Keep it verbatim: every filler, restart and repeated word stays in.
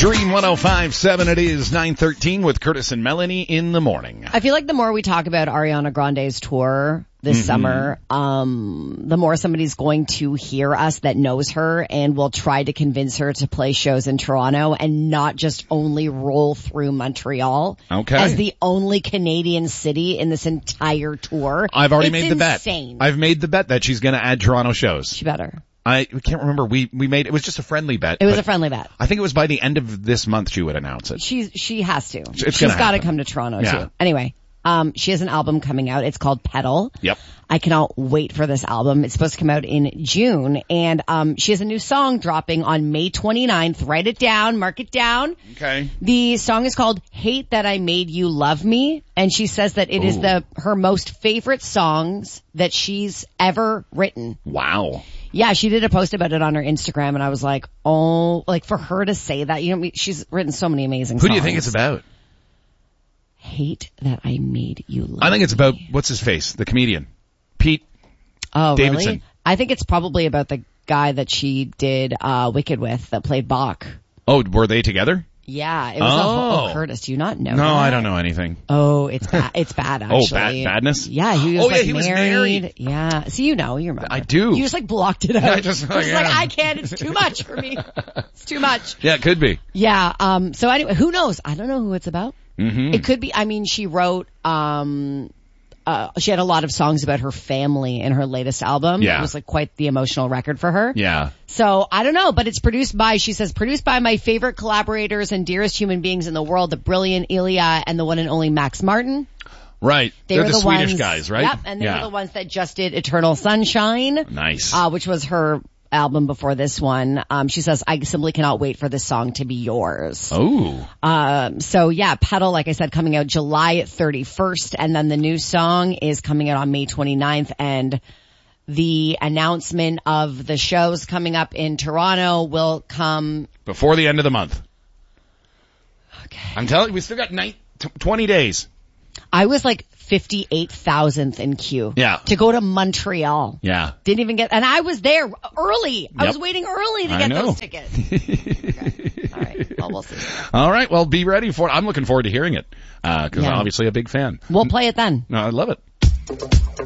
Dream one oh five point seven, it is nine thirteen with Curtis and Melanie in the morning. I feel like the more we talk about Ariana Grande's tour this mm-hmm. summer, um, the more somebody's going to hear us that knows her and will try to convince her to play shows in Toronto and not just only roll through Montreal okay. as the only Canadian city in this entire tour. I've already it's made the insane. bet. I've made the bet that she's going to add Toronto shows. She better. I can't remember. We, we made, it was just a friendly bet. It was a friendly bet. I think it was by the end of this month she would announce it. She's, she has to. It's She's got to come to Toronto yeah. too. Anyway, um, she has an album coming out. It's called Petal. Yep. I cannot wait for this album. It's supposed to come out in June, and um she has a new song dropping on May twenty-ninth. Write it down, mark it down. Okay. The song is called Hate That I Made You Love Me, and she says that it Ooh. is the her most favorite songs that she's ever written. Wow. Yeah, she did a post about it on her Instagram, and I was like, oh, like for her to say that, you know, she's written so many amazing Who songs. do you think it's about? Hate That I Made You Love Me. I think it's about, what's his face? The comedian. Pete oh, Davidson. Really? I think it's probably about the guy that she did uh Wicked with that played Bach. Oh, were they together? Yeah, it was oh. a, oh, Curtis, do you not know No, that? I don't know anything. Oh, it's bad. It's bad, actually. Oh, bad, badness? Yeah, he was oh, like yeah, he was married. married. Yeah. See, you know, you remember. I do. You just like blocked it out. I just, I was yeah. like, I can't, it's too much for me. It's too much. Yeah, it could be. Yeah, um, so anyway, who knows? I don't know who it's about. Mm-hmm. It could be, I mean, she wrote, um, Uh, she had a lot of songs about her family in her latest album. Yeah. It was like quite the emotional record for her. Yeah. So I don't know, but it's produced by, she says, produced by my favorite collaborators and dearest human beings in the world, the brilliant Ilya and the one and only Max Martin. Right. They They're were the, the Swedish ones, guys, right? Yep. And they yeah. were the ones that just did Eternal Sunshine. Nice. Uh, which was her album before this one. Um, she says, I simply cannot wait for this song to be yours. Oh. Um, so yeah, Petal, like I said, coming out July thirty-first, and then the new song is coming out on May twenty-ninth, and the announcement of the shows coming up in Toronto will come before the end of the month. Okay. I'm telling you, we still got nine, twenty days. I was like fifty-eight thousandth in queue. Yeah. To go to Montreal. Yeah. Didn't even get, and I was there early. I Yep. was waiting early to I get know. those tickets. Okay. All right. Well, we'll see. All right. Well, be ready for it. I'm looking forward to hearing it, uh, cause Yeah. I'm obviously a big fan. We'll play it then. No, I love it.